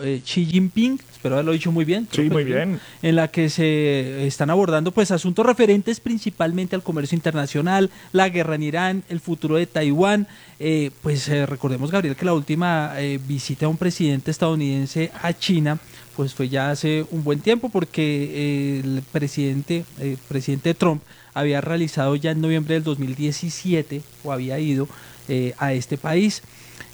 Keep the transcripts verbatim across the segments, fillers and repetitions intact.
eh, Xi Jinping, espero haberlo dicho muy bien. Sí, muy bien. En la que se están abordando pues asuntos referentes principalmente al comercio internacional, la guerra en Irán, el futuro de Taiwán. Eh, pues eh, recordemos, Gabriel, que la última eh, visita de un presidente estadounidense a China pues fue ya hace un buen tiempo, porque eh, el presidente, eh, presidente Trump había realizado ya en noviembre del dos mil diecisiete o había ido eh, a este país.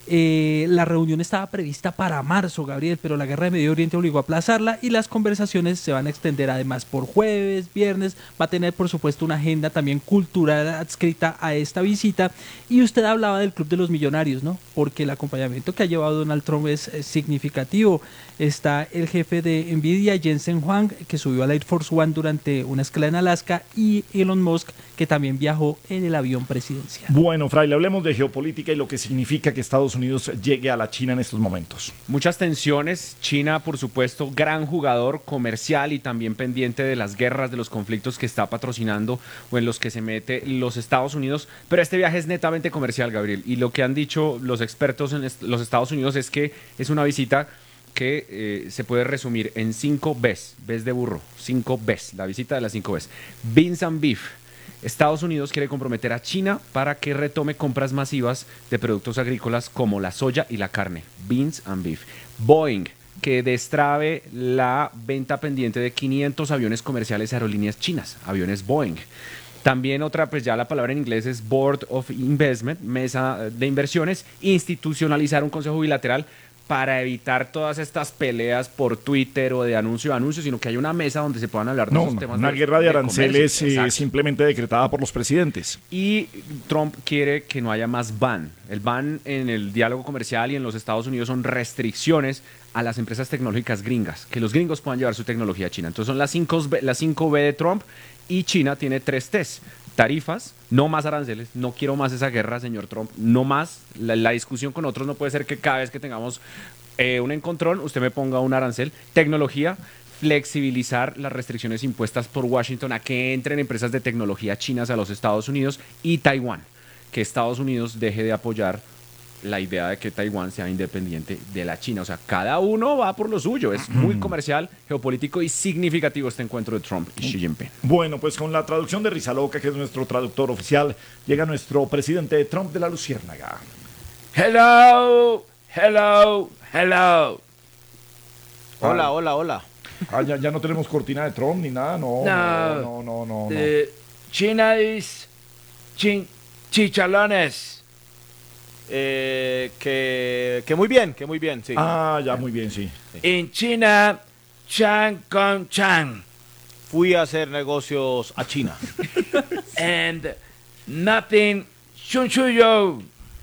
Eh, la reunión estaba prevista para marzo, Gabriel, pero la guerra de Medio Oriente obligó a aplazarla y las conversaciones se van a extender además por jueves, viernes. Va a tener, por supuesto, una agenda también cultural adscrita a esta visita. Y usted hablaba del Club de los Millonarios, ¿no? Porque el acompañamiento que ha llevado Donald Trump es, es significativo. Está el jefe de Nvidia, Jensen Huang, que subió a la Air Force One durante una escala en Alaska, y Elon Musk, que también viajó en el avión presidencial. Bueno, Fraile, hablemos de geopolítica y lo que significa que Estados Unidos llegue a la China en estos momentos. Muchas tensiones. China, por supuesto, gran jugador comercial y también pendiente de las guerras, de los conflictos que está patrocinando o en los que se mete los Estados Unidos. Pero este viaje es netamente comercial, Gabriel. Y lo que han dicho los expertos en los Estados Unidos es que es una visita que eh, se puede resumir en cinco Bs. Bs de burro. Cinco Bs. La visita de las cinco Bs. Beans and Beef. Estados Unidos quiere comprometer a China para que retome compras masivas de productos agrícolas como la soya y la carne. Beans and Beef. Boeing, que destrabe la venta pendiente de quinientos aviones comerciales a aerolíneas chinas. Aviones Boeing. También otra, pues ya la palabra en inglés es Board of Investment, mesa de inversiones. Institucionalizar un consejo bilateral para evitar todas estas peleas por Twitter o de anuncio a anuncio, sino que hay una mesa donde se puedan hablar de no, esos no, temas. Una de, guerra de, de aranceles eh, simplemente decretada por los presidentes. Y Trump quiere que no haya más ban. El ban en el diálogo comercial y en los Estados Unidos son restricciones a las empresas tecnológicas gringas, que los gringos puedan llevar su tecnología a China. Entonces son las cinco B, las cinco B de Trump, y China tiene tres Ts. Tarifas, no más aranceles, no quiero más esa guerra, señor Trump, no más. La, la discusión con otros no puede ser que cada vez que tengamos eh, un encontrón, usted me ponga un arancel. Tecnología, flexibilizar las restricciones impuestas por Washington a que entren empresas de tecnología chinas a los Estados Unidos. Y Taiwán, que Estados Unidos deje de apoyar la idea de que Taiwán sea independiente de la China. O sea, cada uno va por lo suyo. Es muy comercial, geopolítico y significativo este encuentro de Trump y Xi Jinping. Bueno, pues con la traducción de Rizaloca, que es nuestro traductor oficial, llega nuestro presidente Trump de la Luciérnaga. Hello, hello, hello. Hola, ah, hola, hola. Ah, ya, ya no tenemos cortina de Trump ni nada, no. No, no, no, no. no, no. China is chin, chichalones. Eh, que, que muy bien, que muy bien, sí. Ah, ya, muy bien, sí. En China, Chan con Chan. Fui a hacer negocios a China. And nothing shun yo.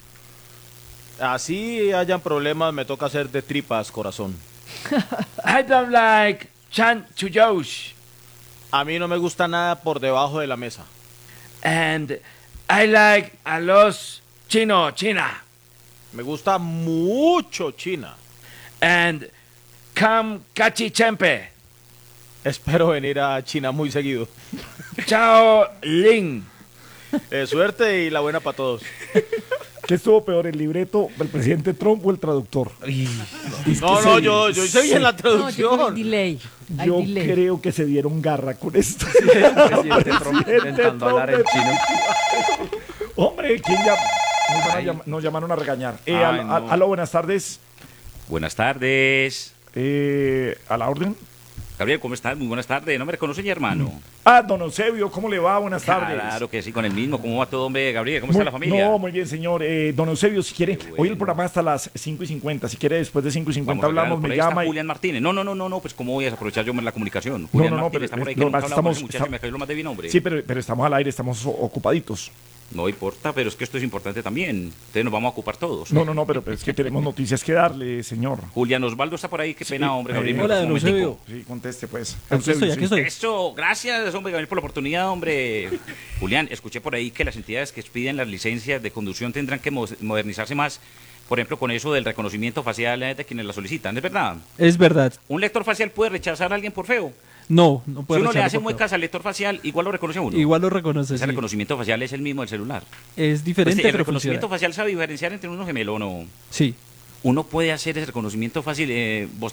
Así hayan problemas, me toca hacer de tripas, corazón. I don't like Chan Chuyoush. A mí no me gusta nada por debajo de la mesa. And I like a los Chino, China. Me gusta mucho China. And come cachichempe. Espero venir a China muy seguido. Chao, Lin. Eh, suerte y la buena para todos. ¿Qué estuvo peor, el libreto del presidente Trump o el traductor? No, no, yo, yo hice bien la traducción. No, yo delay. Yo delay. creo que se dieron garra con esto. Sí, el presidente Trump intentando hablar en chino. Hombre, ¿quién ya? Nos, van a llam nos llamaron a regañar. Eh, Ay, al, no. al, aló, buenas tardes. Buenas tardes. Eh, ¿A la orden? Gabriel, ¿cómo estás? Muy buenas tardes. ¿No me reconoce mi hermano? Ah, don Eusebio, ¿cómo le va? Buenas tardes. Claro que sí, con el mismo. ¿Cómo va todo, hombre, Gabriel? ¿Cómo muy, está la familia? No, muy bien, señor. Eh, don Eusebio, si quiere, bueno. Hoy el programa hasta las cinco y cincuenta. Si quiere, después de cinco y cincuenta hablamos, me llama. Y... Julián Martínez. No, no, no, no, no, pues ¿cómo voy a aprovechar yo la comunicación? no, Julián no, no, Martínez pero está por ahí, no, que nunca estamos, muchacho, está... me cayó lo más de bien, hombre. Sí, pero, pero estamos al aire, estamos ocupaditos. No importa, pero es que esto es importante también. Entonces nos vamos a ocupar todos. No, no, no, pero, pero es que tenemos noticias que darle, señor. Julián Osvaldo está por ahí, qué pena, sí, hombre, Gabriel. Eh, hola, don Eusebio. Sí, conteste, pues. Aquí estoy, aquí estoy. Eso, gracias, hombre, Gabriel, por la oportunidad, hombre. Julián, escuché por ahí que las entidades que piden las licencias de conducción tendrán que modernizarse más. Por ejemplo, con eso del reconocimiento facial de quienes la solicitan, ¿es verdad? Es verdad. ¿Un lector facial puede rechazar a alguien por feo? No, no puede. Si uno le hace muecas al lector facial, igual lo reconoce a uno. Igual lo reconoce. Ese sí. reconocimiento facial es el mismo del celular. Es diferente, pues, ¿el pero reconocimiento funciona. facial sabe diferenciar entre uno gemelo o no? Sí. Uno puede hacer ese reconocimiento fácil. Eh, vos